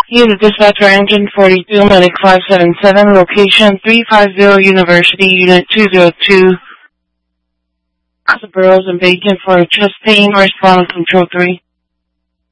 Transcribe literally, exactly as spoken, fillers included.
Unit Dispatcher Engine forty-two, Medic five seven seven, location three five zero University, Unit two zero two. The Burroughs and Bacon for chest pain, respond control three.